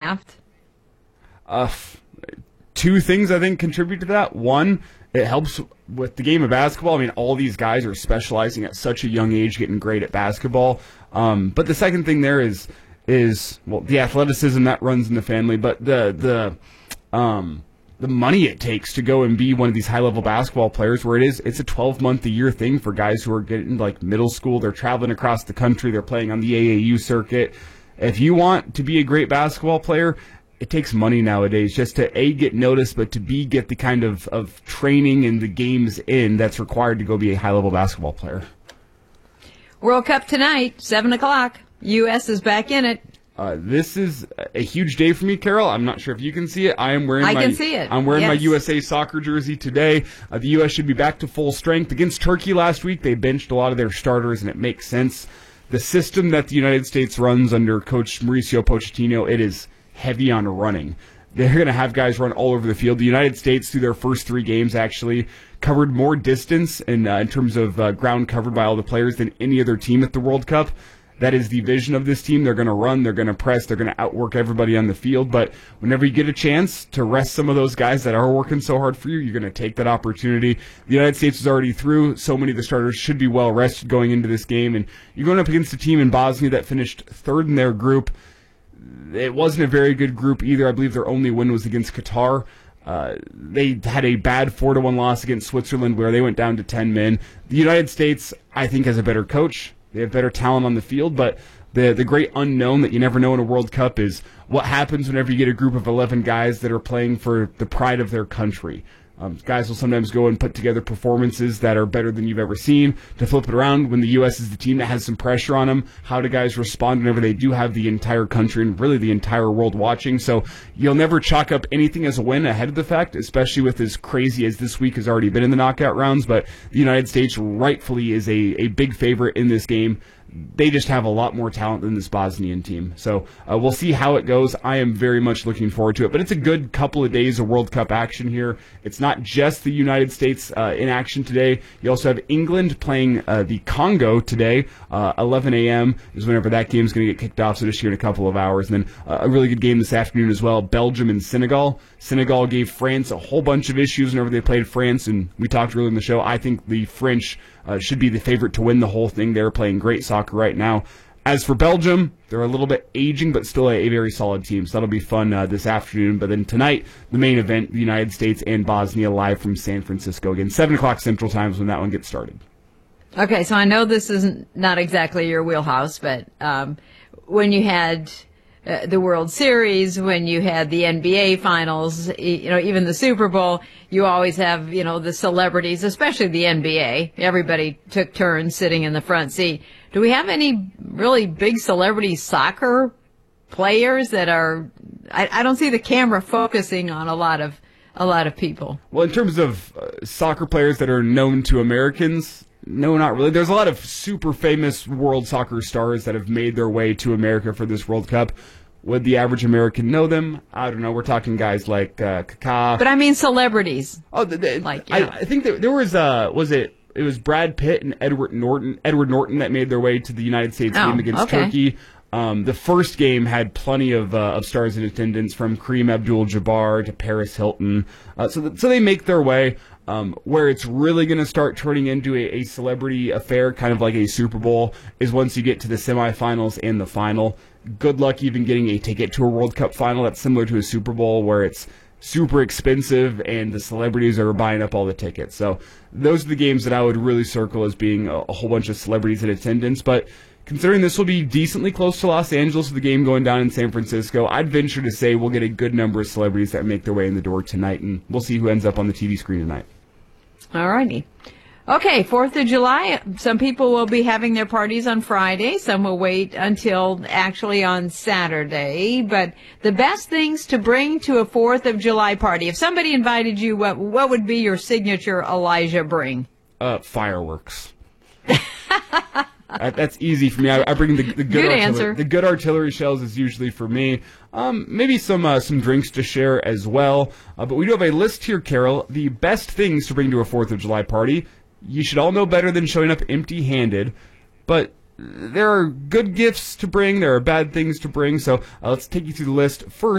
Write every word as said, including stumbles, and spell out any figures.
draft? Uh, two things I think contribute to that. One, it helps with the game of basketball. I mean, all these guys are specializing at such a young age, getting great at basketball. Um, but the second thing there is, is well, the athleticism that runs in the family, but the the um, the money it takes to go and be one of these high-level basketball players, where it is, it's a twelve-month-a-year thing for guys who are getting like middle school. They're traveling across the country. They're playing on the A A U circuit. If you want to be a great basketball player, it takes money nowadays just to, A, get noticed, but to, B, get the kind of, of training and the games in that's required to go be a high-level basketball player. World Cup tonight, seven o'clock. U S is back in it. Uh, this is a huge day for me, Carol. I'm not sure if you can see it. I am wearing I my, can see it. I'm wearing yes. my U S A soccer jersey today. Uh, the U S should be back to full strength. Against Turkey last week, they benched a lot of their starters, and it makes sense. The system that the United States runs under Coach Mauricio Pochettino, it is heavy on running. They're going to have guys run all over the field. The United States, through their first three games, actually covered more distance in, uh, in terms of uh, ground covered by all the players than any other team at the World Cup. That is the vision of this team. They're going to run, they're going to press, they're going to outwork everybody on the field. But whenever you get a chance to rest some of those guys that are working so hard for you, you're going to take that opportunity. The United States is already through. So many of the starters should be well rested going into this game. And you're going up against a team in Bosnia that finished third in their group. It wasn't a very good group either. I believe their only win was against Qatar. Uh, they had a bad four to one loss against Switzerland where they went down to ten men. The United States, I think, has a better coach. They have better talent on the field, but the the great unknown that you never know in a World Cup is what happens whenever you get a group of eleven guys that are playing for the pride of their country. Um, guys will sometimes go and put together performances that are better than you've ever seen. To flip it around, when the U S is the team that has some pressure on them, how do guys respond whenever they do have the entire country and really the entire world watching? So you'll never chalk up anything as a win ahead of the fact, especially with as crazy as this week has already been in the knockout rounds. But the United States rightfully is a, a big favorite in this game. They just have a lot more talent than this Bosnian team. So uh, we'll see how it goes. I am very much looking forward to it. But it's a good couple of days of World Cup action here. It's not just the United States uh, in action today. You also have England playing uh, the Congo today. Uh, eleven a.m. is whenever that game is going to get kicked off, so just here in a couple of hours. And then uh, a really good game this afternoon as well, Belgium and Senegal. Senegal gave France a whole bunch of issues whenever they played France, and we talked earlier in the show. I think the French uh, should be the favorite to win the whole thing. They're playing great soccer right now. As for Belgium, they're a little bit aging, but still a, a very solid team. So that'll be fun uh, this afternoon. But then tonight, the main event, the United States and Bosnia live from San Francisco. Again, seven o'clock Central Time is when that one gets started. Okay, so I know this isn't not exactly your wheelhouse, but um, when you had uh, the World Series, when you had the N B A Finals, you know, even the Super Bowl, you always have, you know, the celebrities, especially the N B A. Everybody took turns sitting in the front seat. Do we have any really big celebrity soccer players that are? I, I don't see the camera focusing on a lot of a lot of people. Well, in terms of uh, soccer players that are known to Americans, no, not really. There's a lot of super famous world soccer stars that have made their way to America for this World Cup. Would the average American know them? I don't know. We're talking guys like uh, Kaká. But I mean celebrities. Oh, the, the, like I, know. I think that there was uh, was it? It was Brad Pitt and Edward Norton. Edward Norton that made their way to the United States oh, game against okay. Turkey. Um, the first game had plenty of, uh, of stars in attendance, from Kareem Abdul-Jabbar to Paris Hilton. Uh, so, th- so they make their way. Um, where it's really going to start turning into a, a celebrity affair, kind of like a Super Bowl, is once you get to the semifinals and the final. Good luck even getting a ticket to a World Cup final. That's similar to a Super Bowl, where it's super expensive and the celebrities are buying up all the tickets. So those are the games that I would really circle as being a, a whole bunch of celebrities in attendance. But considering this will be decently close to Los Angeles with the game going down in San Francisco, I'd venture to say we'll get a good number of celebrities that make their way in the door tonight, and we'll see who ends up on the T V screen tonight. All righty. Okay, fourth of July, some people will be having their parties on Friday. Some will wait until actually on Saturday. But the best things to bring to a fourth of July party, if somebody invited you, what what would be your signature Elijah bring? Uh, fireworks. that, that's easy for me. I, I bring the, the good, good artillery. answer. The good artillery shells is usually for me. Um, maybe some uh, some drinks to share as well. Uh, but we do have a list here, Carol. The best things to bring to a fourth of July party. You should all know better than showing up empty-handed, but there are good gifts to bring, there are bad things to bring, so uh, let's take you through the list. First,